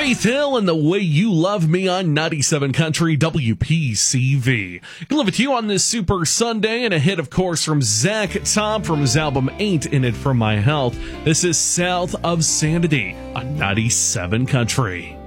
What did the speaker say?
Faith Hill and The Way You Love Me on 97 Country WPCV. Can live with you on this Super Sunday, and a hit, of course, from Zach Tom from his album Ain't In It For My Health. This is South of Sanity on 97 Country.